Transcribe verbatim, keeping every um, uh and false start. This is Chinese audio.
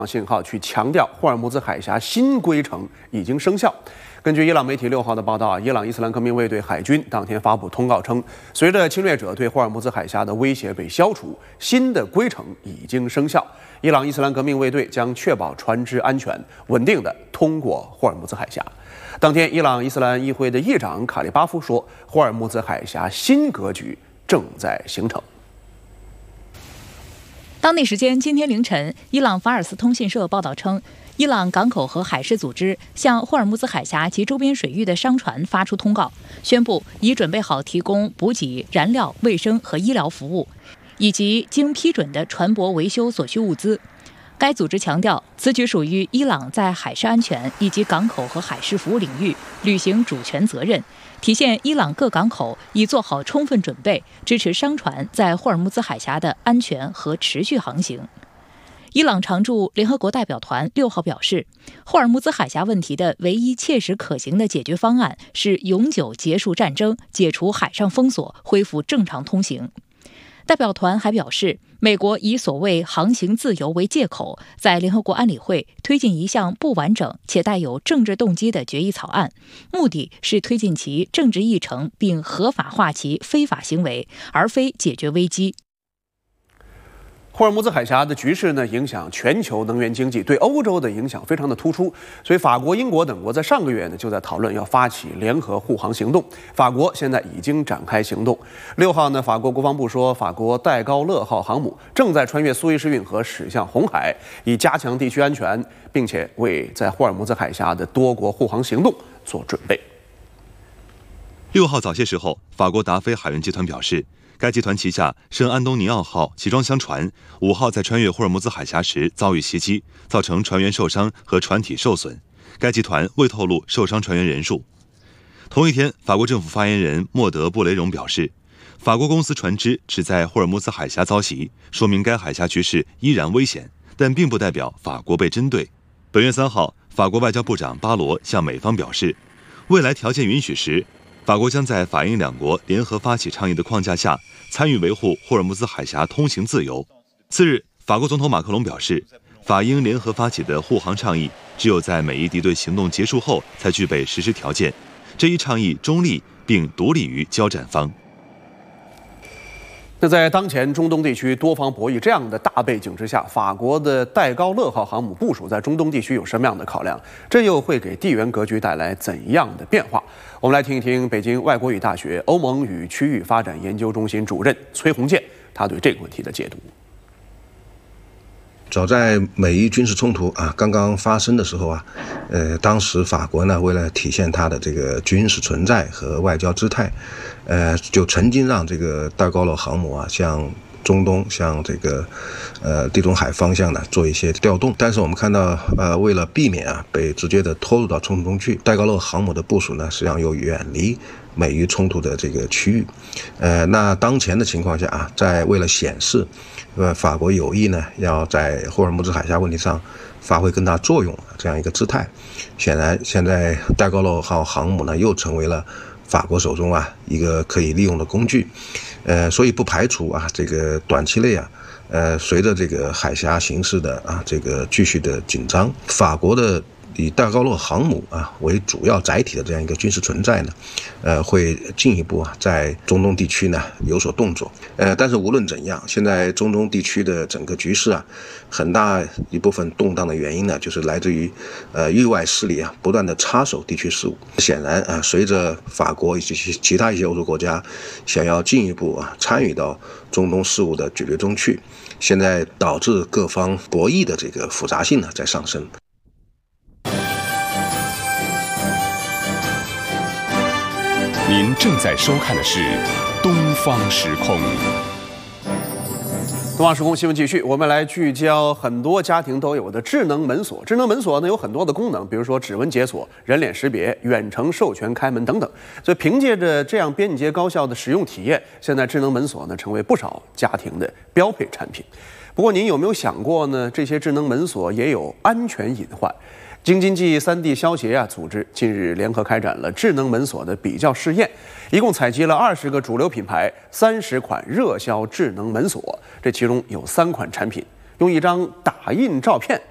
信号去强调霍尔木兹海峡新规程已经生效。根据伊朗媒体六号的报道，伊朗伊斯兰革命卫队海军当天发布通告称，随着侵略者对霍尔木兹海峡的威胁被消除，新的规程已经生效。伊朗伊斯兰革命卫队将确保船只安全稳定地通过霍尔木兹海峡。当天，伊朗伊斯兰议会的议长卡利巴夫说，霍尔木兹海峡新格局正在形成。 当地时间今天凌晨，伊朗法尔斯通讯社报道称，伊朗港口和海事组织向霍尔木兹海峡及周边水域的商船发出通告，宣布已准备好提供补给、燃料、卫生和医疗服务，以及经批准的船舶维修所需物资。该组织强调，此举属于伊朗在海事安全以及港口和海事服务领域履行主权责任，体现伊朗各港口已做好充分准备，支持商船在霍尔木兹海峡的安全和持续航行。伊朗常驻联合国代表团六号表示，霍尔木兹海峡问题的唯一切实可行的解决方案是永久结束战争，解除海上封锁，恢复正常通行。代表团还表示，美国以所谓航行自由为借口，在联合国安理会推进一项不完整且带有政治动机的决议草案，目的是推进其政治议程并合法化其非法行为，而非解决危机。 霍尔木兹海峡的局势呢，影响全球能源经济，对欧洲的影响非常的突出。所以，法国、英国等国在上个月呢，就在讨论要发起联合护航行动。法国现在已经展开行动。六号呢，法国国防部说，法国戴高乐号航母正在穿越苏伊士运河驶向红海，以加强地区安全，并且为在霍尔木兹海峡的多国护航行动做准备。 六号早些时候，法国达菲海运集团表示，该集团旗下圣安东尼奥号集装箱船五号在穿越霍尔木兹海峡时遭遇袭击，造成船员受伤和船体受损。该集团未透露受伤船员人数。同一天，法国政府发言人莫德·布雷荣表示，法国公司船只只在霍尔木兹海峡遭袭，说明该海峡局势依然危险，但并不代表法国被针对。本月三号，法国外交部长巴罗向美方表示，未来条件允许时，法国将在法英两国联合发起倡议的框架下，参与维护霍尔木兹海峡通行自由。次日，法国总统马克龙表示，法英联合发起的护航倡议只有在美伊敌对行动结束后才具备实施条件。这一倡议中立并独立于交战方。 那在当前中东地区多方博弈这样的大背景之下，法国的戴高乐号航母部署在中东地区有什么样的考量？这又会给地缘格局带来怎样的变化？我们来听一听北京外国语大学欧盟与区域发展研究中心主任崔洪建他对这个问题的解读。 早在美伊军事冲突啊刚刚发生的时候啊，呃，当时法国呢为了体现它的这个军事存在和外交姿态，呃，就曾经让这个戴高乐航母啊向中东、向这个呃地中海方向呢做一些调动。但是我们看到，呃，为了避免啊被直接的拖入到冲突中去，戴高乐航母的部署呢实际上又远离美伊冲突的这个区域。呃，那当前的情况下啊，在为了显示呃，法国有意呢，要在霍尔木兹海峡问题上发挥更大作用这样一个姿态。显然，现在戴高乐号航母呢，又成为了法国手中啊一个可以利用的工具。呃，所以不排除啊，这个短期内啊，呃，随着这个海峡形势的啊这个继续的紧张，法国的以戴高乐航母啊为主要载体的这样一个军事存在呢，呃，会进一步啊在中东地区呢有所动作。呃，但是无论怎样，现在中东地区的整个局势啊，很大一部分动荡的原因呢，就是来自于呃域外势力啊不断的插手地区事务。显然啊，随着法国以及其他一些欧洲国家想要进一步啊参与到中东事务的决略中去，现在导致各方博弈的这个复杂性呢在上升。 您正在收看的是《东方时空》。 东方时空新闻继续，我们来聚焦很多家庭都有的智能门锁。智能门锁呢有很多的功能，比如说指纹解锁、人脸识别、远程授权开门等等。所以凭借着这样便捷高效的使用体验，现在智能门锁呢成为不少家庭的标配产品。不过您有没有想过呢？这些智能门锁也有安全隐患。京津冀三地消协啊组织近日联合开展了智能门锁的比较试验，一共采集了二十个主流品牌、三十款热销智能门锁，这其中有三款产品用一张打印照片